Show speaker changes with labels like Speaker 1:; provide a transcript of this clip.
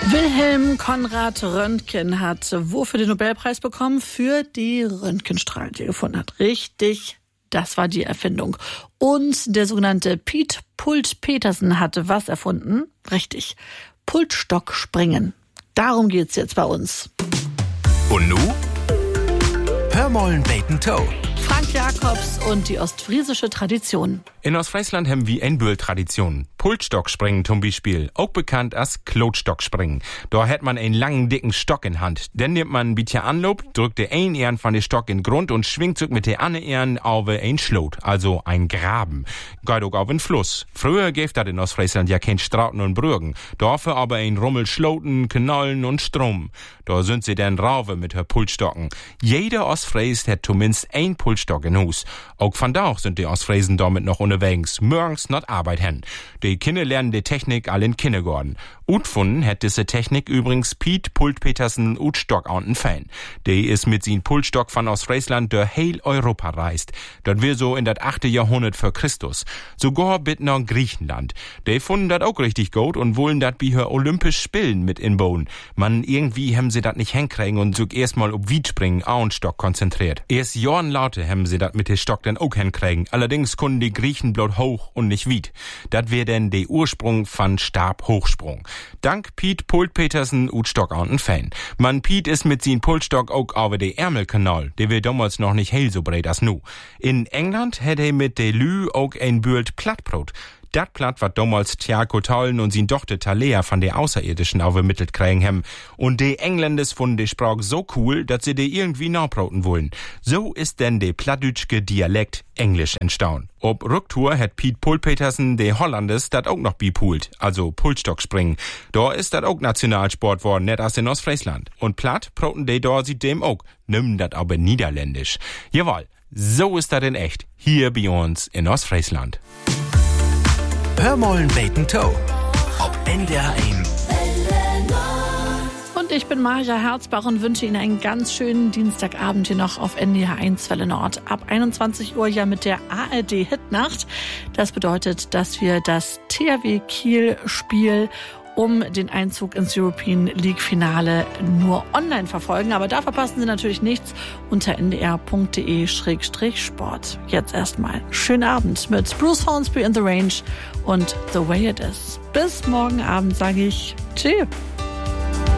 Speaker 1: Wilhelm Konrad Röntgen hat wofür den Nobelpreis bekommen? Für die Röntgenstrahlen, die er gefunden hat. Richtig, das war die Erfindung. Und der sogenannte Piet Pult-Petersen hatte was erfunden? Richtig, Pultstockspringen. Darum geht's jetzt bei uns.
Speaker 2: Und nu? Hör mollen beten Toe.
Speaker 1: Frank Jacobs und die ostfriesische Tradition.
Speaker 3: In Ostfriesland haben wir eine Bühl-Tradition. Pultstockspringen zum Beispiel, auch bekannt als Klotstockspringen. Da hat man einen langen, dicken Stock in Hand. Dann nimmt man ein bisschen Anlauf, drückt der einen Ehren von der Stock in den Grund und schwingt sich mit der anderen Ehren auf ein Schlot, also ein Graben. Geht auch auf einen Fluss. Früher gäb das in Ostfriesland ja kein Strauten und Brüggen. Dafür aber ein Rummel Schloten, Knollen und Strom. Da sind sie dann rauwe mit her Pultstocken. Jeder Ostfries hat zumindest ein Pultstock in Hus. Auch von da sind die Ostfriesen damit noch unterwegs, morgens not Arbeit hen. Die Kinder lernen die Technik all in Kindergarten. Utfunden hat diese Technik übrigens Piet Pult-Petersen Utstock an Fan. Der ist mit sin Pultstock von Ostfriesland durch heil Europa reist. Das wir so in das 8. Jahrhundert vor Christus. Sogar bis nach Griechenland. Die funden das auch richtig gut und wollen das wie her Olympisch Spielen mit inbauen. Man, irgendwie haben sie das nicht hinkriegen und so erstmal ob Wiedspringen auch Stock konzentriert. Erst Jahren lauter haben sie das mit dem Stock dann auch hinkriegen. Allerdings konnten die Griechen bloß hoch und nicht Wied. Das wär denn der Ursprung von Stabhochsprung. Dank Piet Pult-Petersen Utstock an Fan. Man Piet ist mit sin Pultstock auch über de Ärmelkanal, der wir damals noch nicht hell so breit as nu. In England hätte er mit de Lü auch ein Bühlt Plattbrot. Dat Platt wat damals Tiago Tollen und sin Tochter Talea von der Außerirdischen aufgemittelt kriegen hem. Und de Engländers fanden de Sprach so cool, dass sie de irgendwie nachbrauten wollen. So ist denn de plattdütschke Dialekt Englisch entstanden. Ob Rücktour hat Piet Pult-Petersen de Hollanders dat auch noch bipult, also Pultstockspringen. Da ist dat auch Nationalsport worden, net as in Ostfriesland. Und platt brauten de da sie dem auch, nimm dat aber niederländisch. Jawohl, so ist dat in echt, hier bei uns in Ostfriesland.
Speaker 2: Hör mollen beten Toe. Ob NDR 1.
Speaker 1: Und ich bin Maja Herzbach und wünsche Ihnen einen ganz schönen Dienstagabend hier noch auf NDR 1 Welle Nord. Ab 21 Uhr ja mit der ARD Hitnacht. Das bedeutet, dass wir das THW Kiel Spiel um den Einzug ins European League Finale nur online verfolgen. Aber da verpassen Sie natürlich nichts unter ndr.de/sport. Jetzt erstmal schönen Abend mit Bruce Hornsby in the Range und The Way It Is. Bis morgen Abend sage ich Tschüss.